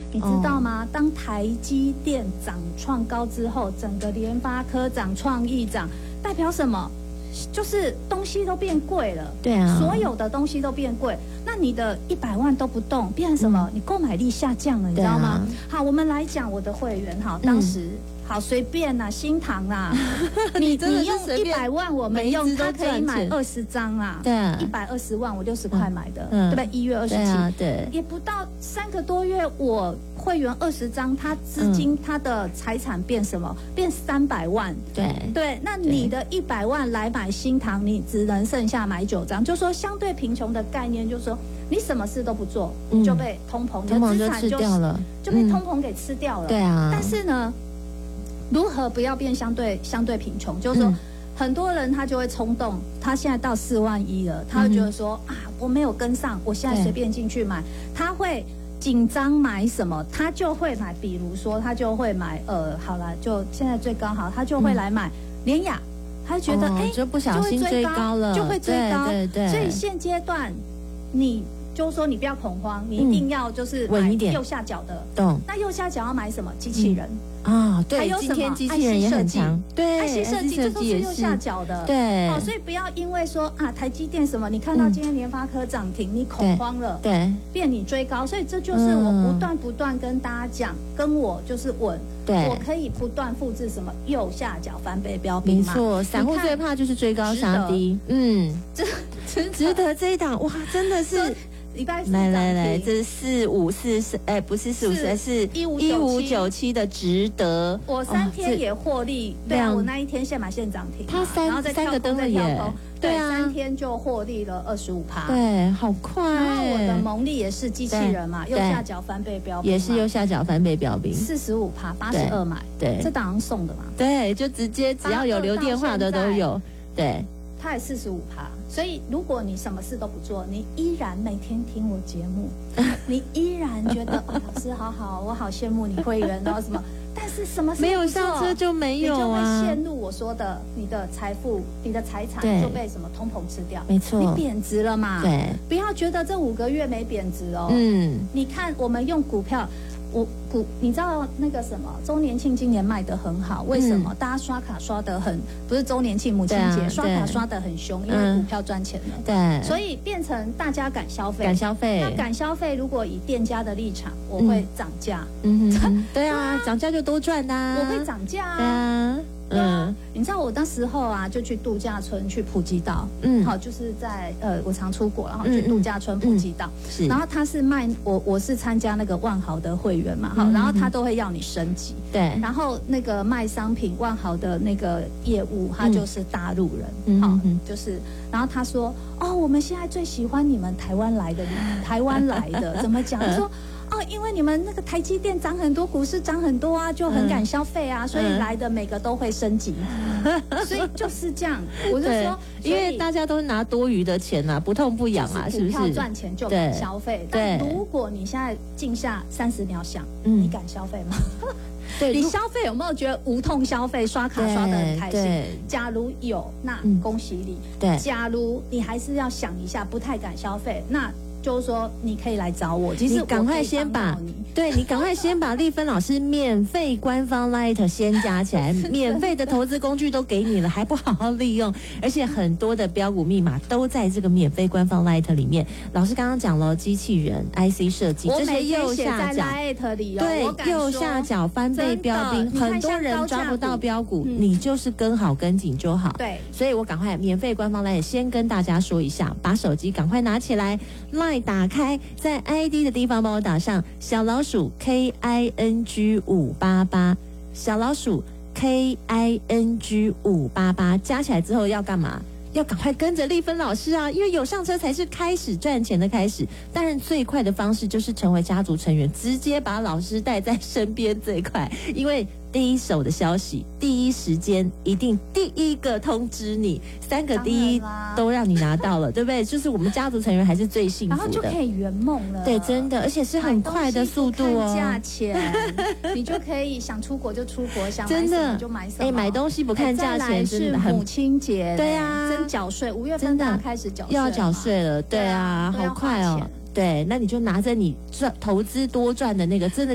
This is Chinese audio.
你知道吗？当台积电涨创高之后，整个联发科涨、创意涨，代表什么？就是东西都变贵了， 对啊， 所有的东西都变贵，那你的100万都不动，变成什么？你购买力下降了，你知道吗？好，我们来讲我的会员，好，当时。好随便啦，新唐啦，你用100万，我们用它可以买20张啦， 对 ，120万我60块买的，对不对？1月27， 对， 也不到3个多月，我会员20张，他资金他的财产变什么？变300万，对，那你的100万来买新唐，你只能剩下买9张，就说相对贫穷的概念，就是说你什么事都不做，就被通膨，你的资产就被通膨给吃掉了， 对啊， 但是呢？如何不要变相对贫穷？就是说，很多人他就会冲动，他现在到4万1了，他会觉得说我没有跟上，我现在随便进去买，他会紧张买什么？他就会买，比如说他就会买好了，就现在最高好，他就会来买联亚，他就觉得就不小心追高了， 就会追高， 对， 所以现阶段你。就是说你不要恐慌，你一定要就是买右下角的。 懂。 那右下角要买什么？机器人啊，对， 还有什么？ 机器人也很强，对 ，IC 设计这都是右下角的， 对。 所以不要因为说台积电什么，你看到今天联发科涨停，你恐慌了， 对， 变你追高，所以这就是我不断跟大家讲，跟我就是稳。 对， 我可以不断复制什么右下角翻倍标兵嘛？ 没错，散户最怕就是追高杀低，值得这一档哇，真的是。 礼拜四来，这是4544，不是4544，是1597的值得。 我3天也获利，对啊，我那一天现买现涨停， 它3个灯了耶， 对啊，3天就获利了25%， 对，好快。 然后我的蒙利也是机器人嘛，右下角翻倍标兵， 也是右下角翻倍标兵 ，45%，82买，对，这档送的嘛， 对，就直接只要有留电话的都有，对。 它也45%，所以如果你什么事都不做，你依然每天听我节目，你依然觉得老师好好，我好羡慕你会员然后什么，但是什么事没有上车就没有啊， 你就会陷入我说的，你的财富、你的财产就被什么通膨吃掉， 没错， 你贬值了嘛？ 对， 不要觉得这5个月没贬值哦，你看我们用股票。你知道那个什么周年庆今年卖得很好，为什么？大家刷卡刷得很，不是周年庆母亲节，刷卡刷得很凶，因为股票赚钱了， 对， 所以变成大家敢消费， 那敢消费，如果以店家的立场，我会涨价， 对啊，涨价就多赚呐， 我会涨价啊。对啊，你知道我那时候啊，就去度假村去普吉岛，好，就是在我常出国，然后去度假村普吉岛，然后他是卖我是参加那个万豪的会员嘛，好，然后他都会要你升级， 对， 然后那个卖商品万豪的那个业务，他就是大陆人，好，就是然后他说我们现在最喜欢你们台湾来的，怎么讲？他说。因为你们那个台积电涨很多，股市涨很多啊，就很敢消费啊，所以来的每个都会升级，所以就是这样。我就说， 因为大家都拿多余的钱啊，不痛不痒啊，是不是？ 股票赚钱就敢消费，但如果你现在静下30秒想，你敢消费吗？对，你消费有没有觉得无痛消费，刷卡刷得很开心？假如有，那恭喜你。对，假如你还是要想一下，不太敢消费，那。就是说，你可以来找我。其实你赶快先把你赶快先把丽芬老师免费官方 Light 先加起来，免费的投资工具都给你了，还不好好利用？而且很多的标股密码都在这个免费官方 Light 里面。老师刚刚讲了，机器人、IC 设计，这些右下角对右下角翻倍标兵，很多人抓不到标股，你就是跟好跟紧就好。 对， 所以我赶快免费官方 Light 先跟大家说一下，把手机赶快拿起来。Line 打开，在 ID 的地方帮我打上小老鼠 KING588，小老鼠 KING588，加起来之后要干嘛？要赶快跟着丽芬老师啊，因为有上车才是开始赚钱的开始。当然最快的方式就是成为家族成员，直接把老师带在身边最快，因为第一手的消息，第一时间一定第一个通知你，3个第一都让你拿到了，对不对？就是我们家族成员还是最幸福的， 然后就可以圆梦了。 对，真的，而且是很快的速度哦。 价钱，你就可以想出国就出国，想买什么就买什么。 买东西不看价钱，真的很。母亲节， 对啊， 真缴税，5月份大家开始缴税， 又要缴税了，对啊，好快哦。对，那你就拿着你投资多赚的那个，真的。